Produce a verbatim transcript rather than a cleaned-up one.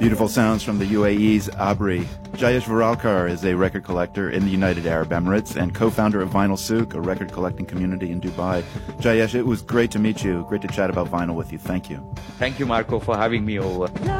Beautiful sounds from the U A E's Abri. Jayesh Viralkar is a record collector in the United Arab Emirates and co-founder of Vinyl Souk, a record collecting community in Dubai. Jayesh, it was great to meet you. Great to chat about vinyl with you. Thank you. Thank you, Marco, for having me over.